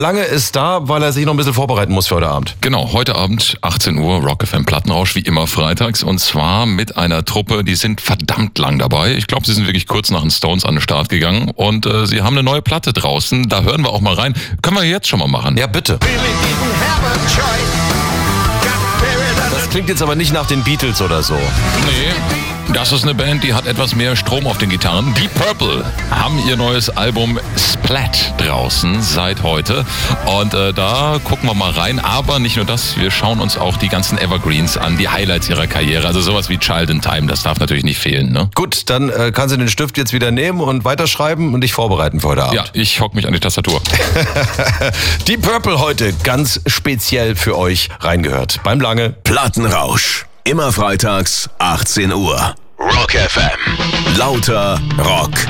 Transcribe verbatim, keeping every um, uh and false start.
Lange ist da, weil er sich noch ein bisschen vorbereiten muss für heute Abend. Genau, heute Abend achtzehn Uhr, Rock F M Plattenrausch, wie immer freitags. Und zwar mit einer Truppe, die sind verdammt lang dabei. Ich glaube, sie sind wirklich kurz nach den Stones an den Start gegangen. Und äh, sie haben eine neue Platte draußen. Da hören wir auch mal rein. Können wir jetzt schon mal machen. Ja, bitte. Das klingt jetzt aber nicht nach den Beatles oder so. Nee. Das ist eine Band, die hat etwas mehr Strom auf den Gitarren. Deep Purple haben ihr neues Album Splat draußen seit heute. Und äh, da gucken wir mal rein. Aber nicht nur das, wir schauen uns auch die ganzen Evergreens an, die Highlights ihrer Karriere. Also sowas wie Child in Time, das darf natürlich nicht fehlen. Ne? Gut, dann äh, kannst du den Stift jetzt wieder nehmen und weiterschreiben und dich vorbereiten für heute Abend. Ja, ich hock mich an die Tastatur. Deep Purple heute ganz speziell für euch reingehört. Beim Lange Plattenrausch. Immer freitags, achtzehn Uhr. Rock F M. Lauter Rock.